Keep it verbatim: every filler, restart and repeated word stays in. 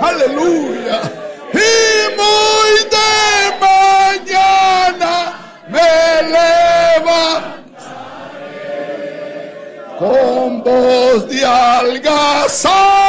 aleluya. Y muy de mañana me levantaré con voz de algazara.